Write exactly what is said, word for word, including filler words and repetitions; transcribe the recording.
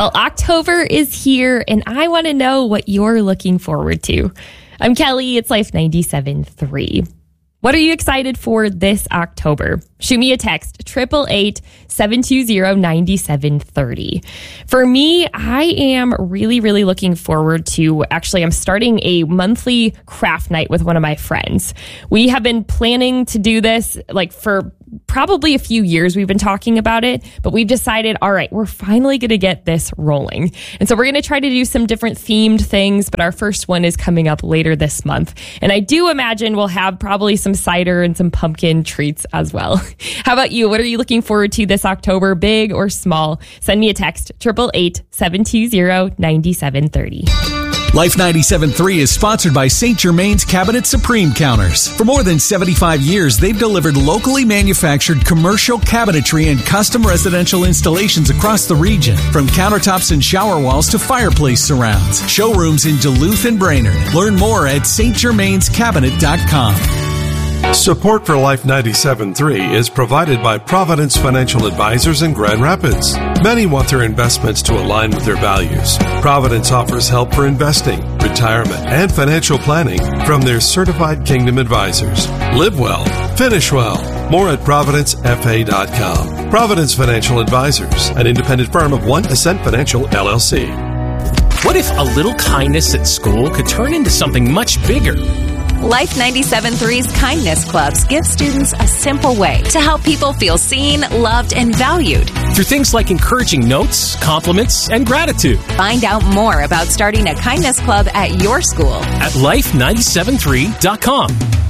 Well, October is here, and I want to know what you're looking forward to. I'm Kelly. It's Life ninety-seven point three. What are you excited for this October? Shoot me a text, eight eight eight, seven two zero, nine seven three zero. For me, I am really, really looking forward to, actually, I'm starting a monthly craft night with one of my friends. We have been planning to do this like for probably a few years. We've been talking about it, but we've decided, all right, we're finally going to get this rolling. And so we're going to try to do some different themed things, but our first one is coming up later this month. And I do imagine we'll have probably some cider and some pumpkin treats as well. How about you? What are you looking forward to this October, big or small? Send me a text, eight eight eight, seven two zero, nine seven three zero. Life ninety-seven point three is sponsored by Saint Germain's Cabinet Supreme Counters. For more than seventy-five years, they've delivered locally manufactured commercial cabinetry and custom residential installations across the region. From countertops and shower walls to fireplace surrounds. Showrooms in Duluth and Brainerd. Learn more at s t germains cabinet dot com. Support for Life ninety-seven point three is provided by Providence Financial Advisors in Grand Rapids. Many want their investments to align with their values. Providence offers help for investing, retirement, and financial planning from their certified Kingdom advisors. Live well, finish well. More at providence f a dot com. Providence Financial Advisors, an independent firm of One Ascent Financial, L L C. What if a little kindness at school could turn into something much bigger? Life ninety-seven point three's Kindness Clubs give students a simple way to help people feel seen, loved, and valued. Through things like encouraging notes, compliments, and gratitude. Find out more about starting a Kindness Club at your school at life nine seven three dot com.